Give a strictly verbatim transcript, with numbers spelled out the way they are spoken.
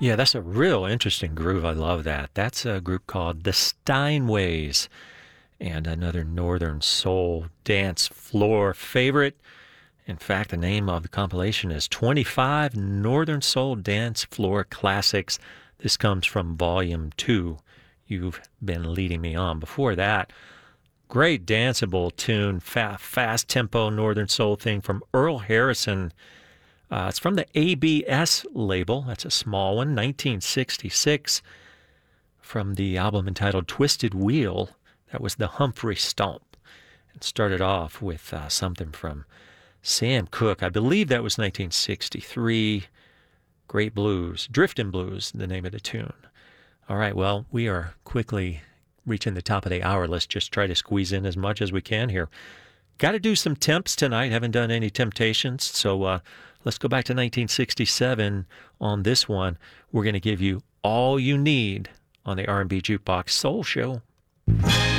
Yeah, that's a real interesting groove. I love that. That's a group called the Steinways, and another Northern Soul dance floor favorite. In fact, the name of the compilation is twenty-five Northern Soul Dance Floor Classics. This comes from Volume two. You've been leading me on. Before that, great danceable tune, fa- fast tempo Northern Soul thing from Earl Harrison. Uh, it's from the A B S label. That's a small one, nineteen sixty-six, from the album entitled Twisted Wheel. That was the Humphrey Stomp. It started off with uh, something from Sam Cooke. I believe that was nineteen sixty-three. Great Blues, Driftin' Blues, the name of the tune. All right, well, we are quickly reaching the top of the hour. Let's just try to squeeze in as much as we can here. Got to do some temps tonight. Haven't done any Temptations, so uh, let's go back to nineteen sixty-seven on this one. We're going to give you All You Need on the R and B Jukebox Soul Show.